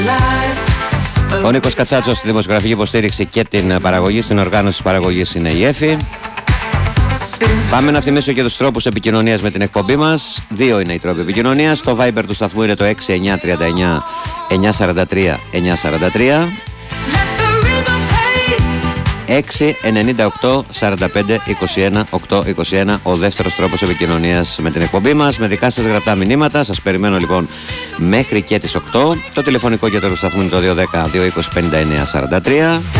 Ο Νίκος Κατσάτσος στη δημοσιογραφική υποστήριξη και την παραγωγή. Στην οργάνωση της παραγωγής είναι η Εφη. Πάμε να θυμίσω και τους τρόπους επικοινωνίας με την εκπομπή μας. Δύο είναι οι τρόποι επικοινωνίας. Το Viber του σταθμού είναι το 6939 943 943. 698 45 21 821 ο δεύτερος τρόπος επικοινωνίας με την εκπομπή μας, με δικά σας γραπτά μηνύματα. Σας περιμένω λοιπόν μέχρι και τις 8. Το τηλεφωνικό κέντρο του σταθμού είναι το 210 220 59 43.